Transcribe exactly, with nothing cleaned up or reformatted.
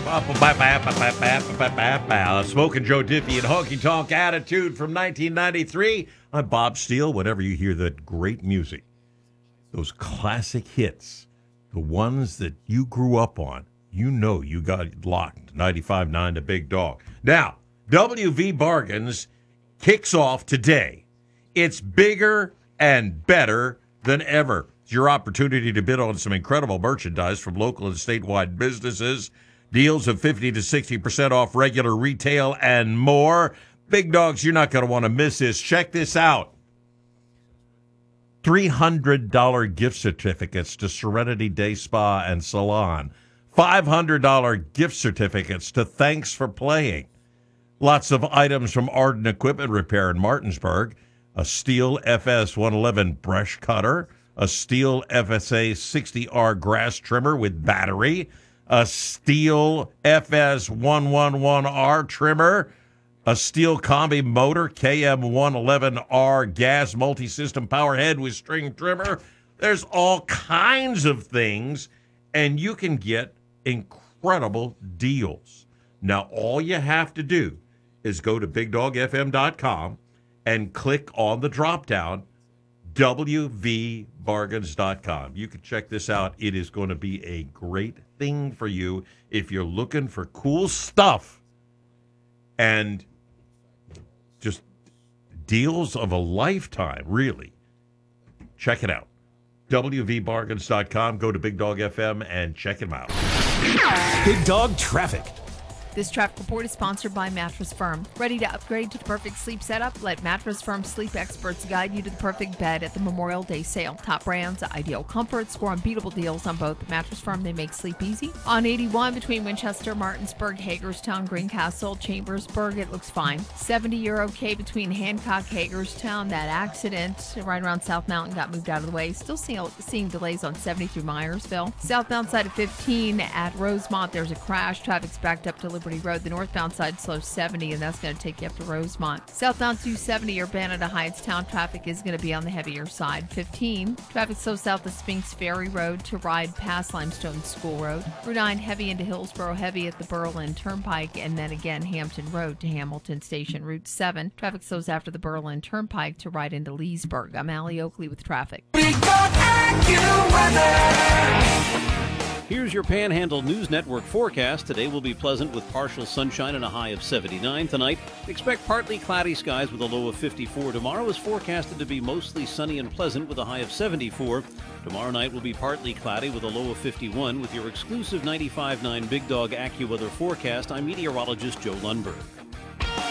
Smoking Joe Diffie and Honky Tonk Attitude from nineteen ninety-three. I'm Bob Steele. Whenever you hear that great music, those classic hits, the ones that you grew up on, you know you got it locked. ninety-five point nine The Big Dog. Now, W V Bargains kicks off today. It's bigger and better than ever. It's your opportunity to bid on some incredible merchandise from local and statewide businesses. Deals of fifty to sixty percent off regular retail and more. Big dogs, you're not going to want to miss this. Check this out. three hundred dollars gift certificates to Serenity Day Spa and Salon. five hundred dollars gift certificates to Thanks for Playing. Lots of items from Arden Equipment Repair in Martinsburg. A Steel F S one eleven brush cutter. A Steel F S A sixty R grass trimmer with battery. A Steel F S one eleven R trimmer, a Steel Combi motor, K M one eleven R gas multi-system power head with string trimmer. There's all kinds of things, and you can get incredible deals. Now, all you have to do is go to big dog f m dot com and click on the drop-down, w v bargains dot com. You can check this out. It is going to be a great thing for you if you're looking for cool stuff and just deals of a lifetime, really. Check it out. w v bargains dot com. Go to Big Dog F M and check them out. Big Dog Traffic. This traffic report is sponsored by Mattress Firm. Ready to upgrade to the perfect sleep setup? Let Mattress Firm sleep experts guide you to the perfect bed at the Memorial Day sale. Top brands, ideal comfort, score unbeatable deals on both. Mattress Firm, they make sleep easy. On eighty-one between Winchester, Martinsburg, Hagerstown, Greencastle, Chambersburg, it looks fine. seventy, you're okay between Hancock, Hagerstown. That accident right around South Mountain got moved out of the way. Still seeing, seeing delays on seventy through Myersville. Southbound side of fifteen at Rosemont, there's a crash. Traffic's backed up to Liberty Road. The northbound side slows seventy, and that's going to take you up to Rosemont. Southbound two seventy, Urbana to Hyattstown, traffic is going to be on the heavier side. fifteen, traffic so south of Spinks Ferry Road to ride past Limestone School Road. Route nine heavy into Hillsborough, heavy at the Berlin Turnpike, and then again Hampton Road to Hamilton Station. Route seven, traffic slows after the Berlin Turnpike to ride into Leesburg. I'm Allie Oakley with traffic. Here's your Panhandle News Network forecast. Today will be pleasant with partial sunshine and a high of seventy-nine. Tonight, expect partly cloudy skies with a low of fifty-four. Tomorrow is forecasted to be mostly sunny and pleasant with a high of seventy-four. Tomorrow night will be partly cloudy with a low of fifty-one. With your exclusive ninety-five point nine Big Dog AccuWeather forecast, I'm meteorologist Joe Lundberg.